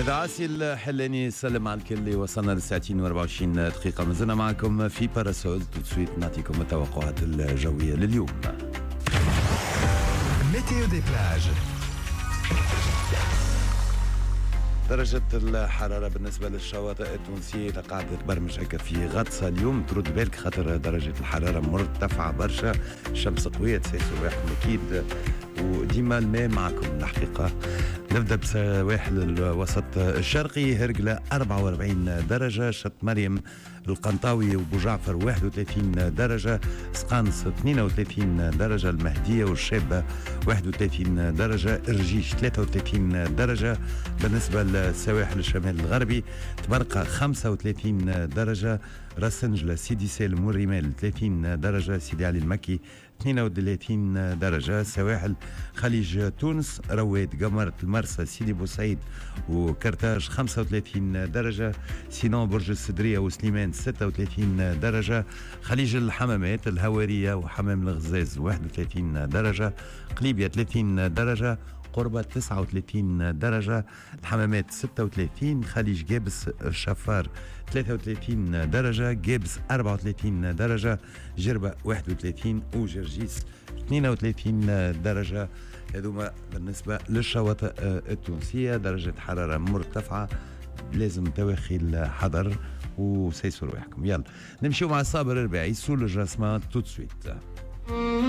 هذا عاسي الحلاني سلم على الكل اللي وصلنا لساعتين و24 دقيقة. مازلنا معكم في باراسول. تسويت نعطيكم التوقعات الجوية لليوم. ميتيو دي بلاج. درجة الحرارة بالنسبة للشواطئ التونسية قاعدة تبرمج هكا في غطسة اليوم. ترد بالك خاطر درجة الحرارة مرتفعة برشا، الشمس قوية تسيسوا واحد أكيد، وديما الماء معكم الحقيقة. نبدأ بسواحل الوسط الشرقي، هرقلة 44 درجة، شط مريم القنطاوي وبوجعفر 31 درجة، سقانس 32 درجة، المهدية والشابة 31 درجة، إرجيش 33 درجة. بالنسبة للسواحل الشمال الغربي، تبرقة 35 درجة، راسنجلة سيدي سالم والرمال 30 درجة، سيدي علي المكي 32 درجة. سواحل خليج تونس، رواد قمرة المرسى سيدي بوسعيد وكرتاج 35 درجة، سيناء برج السدرية وسليمان 36 درجة، خليج الحمامات الهوارية وحمام الغزاز 31 درجة، قليبية 30 درجة، قربة 39 درجة، الحمامات 36، خليج جابس الشفار 33 درجة، جابس 34 درجة، جربة 31 وجرجيس 32 درجة. هذوما بالنسبة للشواطئ التونسية. درجة حرارة مرتفعة، لازم تواخي الحذر وسيسوا رواحكم. يلا نمشيو مع صابر الرباعي سول الجراسمان تو سويت.